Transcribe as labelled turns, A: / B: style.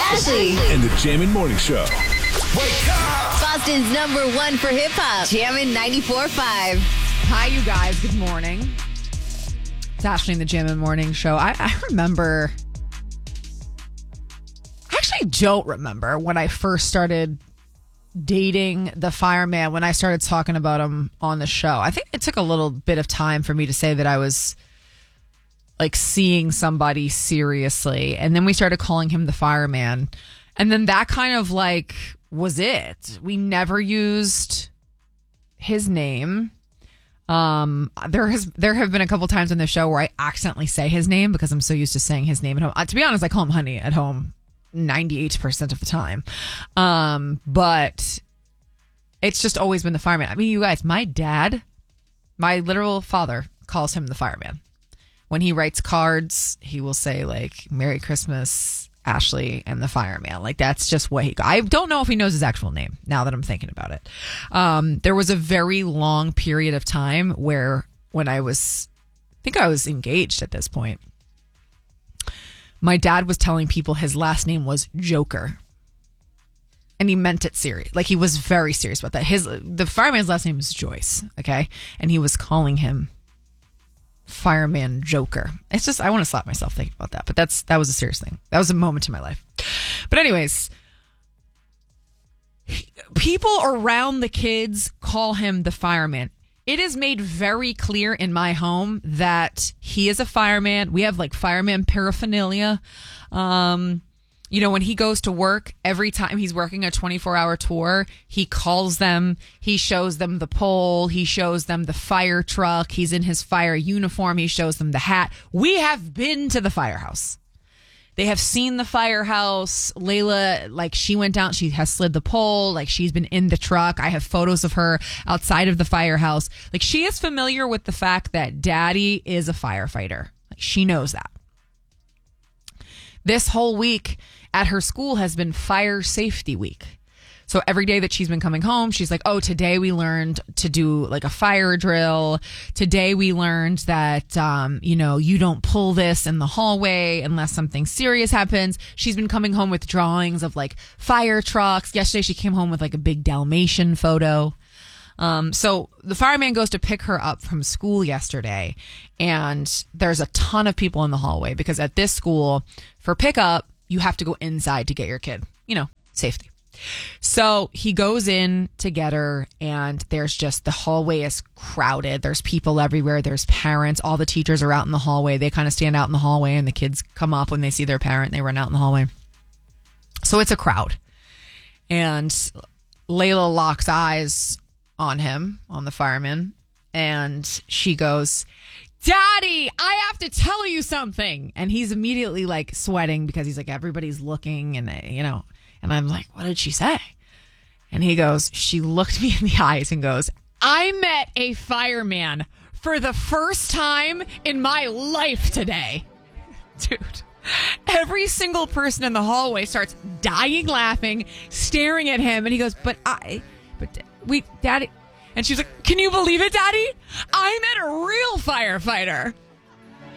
A: Ashley
B: and the Jammin' Morning Show.
A: Wake up! Boston's #1 for hip hop. Jammin' 94.5.
C: Hi, you guys. Good morning. It's Ashley and the Jammin' Morning Show. I remember. I actually don't remember when I first started dating the fireman, when I started talking about him on the show. I think it took a little bit of time for me to say that I was like seeing somebody seriously. And then we started calling him the fireman. And then that kind of like was it. We never used his name. There have been a couple times on the show where I accidentally say his name because I'm so used to saying his name at home. To be honest, I call him Honey at home 98% of the time. But it's just always been the fireman. I mean, you guys, my dad, my literal father, calls him the fireman. When he writes cards, he will say like Merry Christmas, Ashley and the fireman. Like that's just what I don't know if he knows his actual name now that I'm thinking about it. There was a very long period of time where when I think I was engaged at this point, my dad was telling people his last name was Joker. And he meant it serious. Like he was very serious about that. The fireman's last name is Joyce. Okay. And he was calling him Fireman Joker. It's just, I want to slap myself thinking about that, but that was a serious thing. That was a moment in my life. But anyways, people around the kids call him the fireman. It is made very clear in my home that he is a fireman. We have like fireman paraphernalia. When he goes to work, every time he's working a 24-hour tour, he calls them, he shows them the pole, he shows them the fire truck, he's in his fire uniform, he shows them the hat. We have been to the firehouse. They have seen the firehouse. Layla, like she went down, she has slid the pole, like she's been in the truck. I have photos of her outside of the firehouse. Like she is familiar with the fact that daddy is a firefighter. Like she knows that. This whole week at her school has been fire safety week. So every day that she's been coming home, she's like, oh, today we learned to do like a fire drill. Today we learned that, you don't pull this in the hallway unless something serious happens. She's been coming home with drawings of like fire trucks. Yesterday she came home with like a big Dalmatian photo. So the fireman goes to pick her up from school yesterday, and there's a ton of people in the hallway because at this school for pickup, you have to go inside to get your kid, safety. So he goes in to get her, and there's just, the hallway is crowded. There's people everywhere. There's parents. All the teachers are out in the hallway. They kind of stand out in the hallway, and the kids come up when they see their parent. They run out in the hallway. So it's a crowd. And Layla locks eyes on him, on the fireman, and she goes, Daddy, I have to tell you something. And he's immediately like sweating because he's like, everybody's looking, and and I'm like, what did she say? And he goes, she looked me in the eyes and goes, I met a fireman for the first time in my life today. Dude, every single person in the hallway starts dying laughing, staring at him. And he goes, Daddy. And she's like, can you believe it, Daddy? I met a real firefighter.